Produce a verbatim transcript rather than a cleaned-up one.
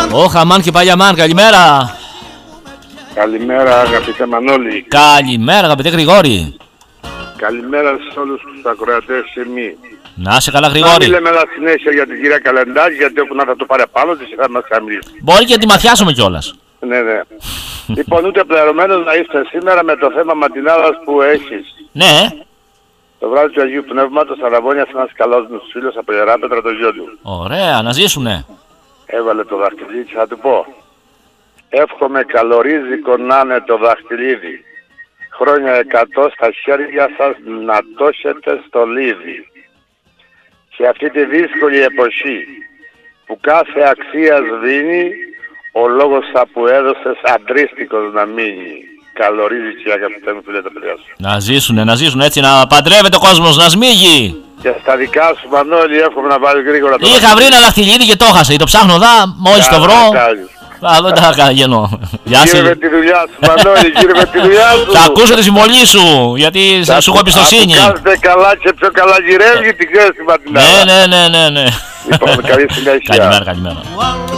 Ω, Χαμάν και Παλιαμάν, καλημέρα. Καλημέρα αγαπητέ Μανώλη. Καλημέρα αγαπητέ Γρηγόρη. Καλημέρα σε όλους τους ακροατές εμείς. Να σε καλά Να Γρηγόρη. μην λέμε ένα συνέχεια για την κυρία Καλεντάκη, γιατί όπου να θα το πάρει πάνω της θα μας χαμηλήσει. Μπορεί και να τη μαθιάσουμε κιόλας. Ναι, ναι. Λοιπόν, ούτε πληρωμένος να είστε σήμερα με το θέμα ματινάδας που έχεις. Ναι. Το βράδυ του Αγίου Πνεύματος, Αραβώνιας, ένας καλός μου φίλος από Ιεράπετρα, το γιο του. Ωραία, να ζήσουνε. Έβαλε το δαχτυλίδι, θα του πω. Εύχομαι καλορίζικο να είναι το δαχτυλίδι. Χρόνια εκατό στα χέρια σας να το έχετε στο λίδι. Σε αυτή τη δύσκολη εποχή που κάθε αξία σβήνει, ο λόγος θα που έδωσες αντρίστικος να μείνει. Καλορίζικη αγαπητέ μου φίλε τα παιδιά σου. Να ζήσουνε, να ζήσουνε έτσι, να παντρεύεται ο κόσμος, να σμίγει. Και στα δικά σου Μανώλη εύχομαι να βάλεις γρήγορα το Είχα βρει ένα δαχτυλίδι και το έχασα. Το ψάχνω δα, μόλις το βρω. Α, δεν τα κάνω. Γεια Γύρε με σας. τη δουλειά σου Μανώλη, γύρε με τη δουλειά σου. Θα ακούσω τη συμβολή σου, γιατί σου έχω εμπιστοσύνη. Αν κάνετε καλά και πιο καλά γυρεύει την ξέρεις τη ματινάδα. Ναι, ναι, ναι, ναι, ναι. Λοιπόν, καλή συνέχεια. Καλημέρα, καλημέρα.